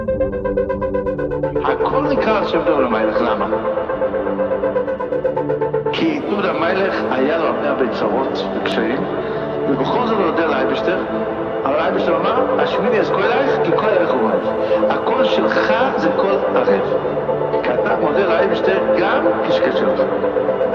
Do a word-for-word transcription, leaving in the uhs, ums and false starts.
הכל נקרא על שם דוד המלך, למה? כי דוד המלך היה לו הרבה הרבה צרות וקשיים, ובכל זאת הוא נודה לאייבשטר, אבל האייבשטר אמר, השמיני אז כל אלייך, כי כל אלייך הוא רב. הקול שלך זה קול ערב. כי אתה מודה לאייבשטר גם כשקשה לך.